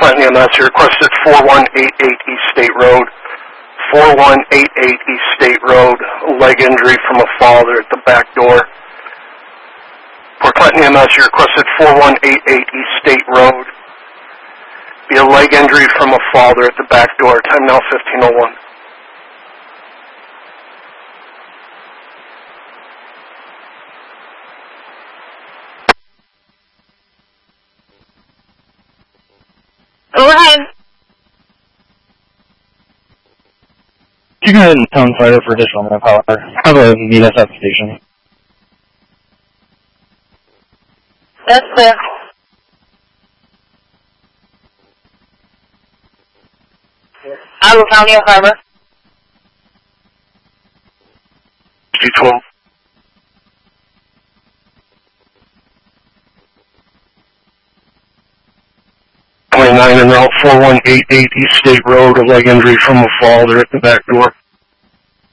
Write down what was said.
Clinton EMS, you requested 4188 East State Road. 4188 East State Road, leg injury from a father at the back door. For Clinton EMS, you requested 4188 East State Road. Be a leg injury from a father at the back door. Time now 15:01. Go ahead. You can go ahead and tone fire for additional manpower. I have a meet us at the station. That's clear. Ottawa County, Harbor. D12. En route 4188 East State Road, a leg injury from a fall. They're at the back door.